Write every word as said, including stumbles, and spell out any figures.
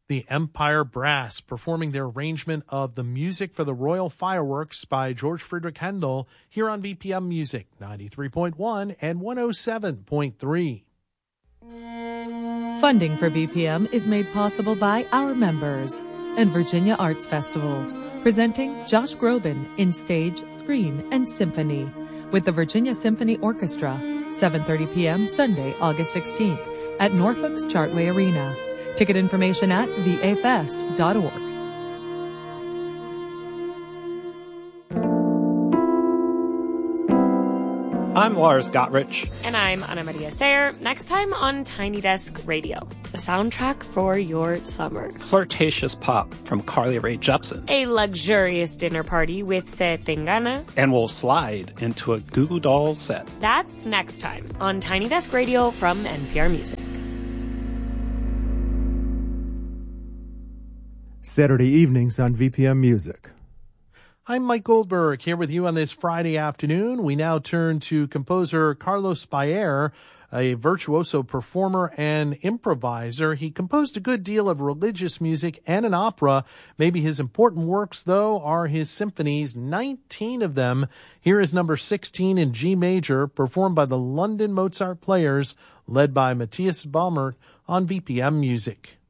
The Empire Brass performing their arrangement of the music for the Royal Fireworks by George Friedrich Handel here on V P M Music ninety-three point one and one oh seven point three. Funding for V P M is made possible by our members and Virginia Arts Festival, presenting Josh Groban in stage, screen, and symphony with the Virginia Symphony Orchestra, seven thirty p.m. Sunday, August sixteenth at Norfolk's Chartway Arena. Ticket information at v a fest dot org. I'm Lars Gottrich. And I'm Ana Maria Sayer. Next time on Tiny Desk Radio, the soundtrack for your summer. Flirtatious pop from Carly Rae Jepsen. A luxurious dinner party with Se Tengana. And we'll slide into a Goo Goo Dolls set. That's next time on Tiny Desk Radio from N P R Music. Saturday evenings on V P M Music. I'm Mike Goldberg here with you on this Friday afternoon. We now turn to composer Carlos Bayer, a virtuoso performer and improviser. He composed a good deal of religious music and an opera. Maybe his important works, though, are his symphonies, nineteen of them. Here is number sixteen in G major, performed by the London Mozart Players, led by Matthias Baumert on V P M Music.